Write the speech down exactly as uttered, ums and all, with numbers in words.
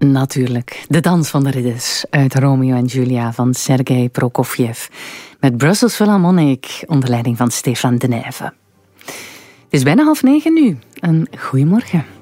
Natuurlijk, de dans van de ridders uit Romeo en Julia van Sergei Prokofjev met Brussels Philharmonic onder leiding van Stefan De Nijve. Het is bijna half negen nu. Een goeiemorgen.